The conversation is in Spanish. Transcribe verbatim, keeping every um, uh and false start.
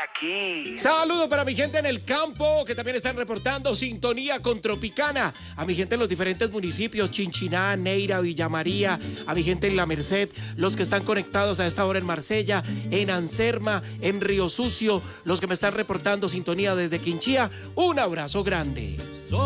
aquí. Saludo para mi gente en el campo, que también están reportando sintonía con Tropicana. A mi gente en los diferentes municipios, Chinchiná, Neira, Villa María. A mi gente en La Merced, los que están conectados a esta hora en Marsella, en Anserma, en Río Sucio. Los que me están reportando sintonía desde Quinchía. Un abrazo grande.